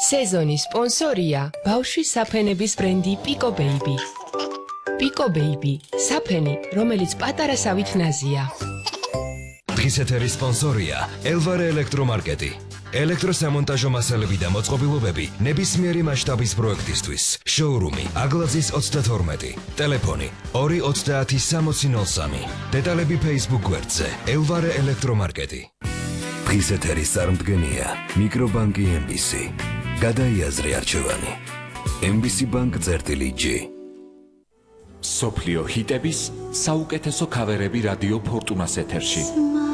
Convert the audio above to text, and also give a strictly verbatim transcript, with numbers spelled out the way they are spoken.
სეზონის სპონსორია ბავშვის საფენების ბრენდი Pico Baby. Pico Baby, საფენი, რომელიც პატარასავით ნაზია. დღის ეთერის სპონსორია Elvare ელექტრომარკეტი. ელექტროსამონტაჟო მასალები და მოწყობილობები ნებისმიერი მასშტაბის პროექტისთვის. შოურუმი აგლაძის ოცდათორმეტი. ტელეფონი ორი ოცდაათი სამოცი ნოლ სამი. დეტალები Facebook გვერდზე Elvare ელექტრომარკეტი. დღის ეთერის წარმდგენია მიკრობანკი ემ ბი სი. გადაიაზრე არჩევანი. ემ ბი სი ბანკ წერტილი ჯი. სოფლიო ჰიტების საუკეთესო ქავერები რადიო ფორტუნას ეთერში.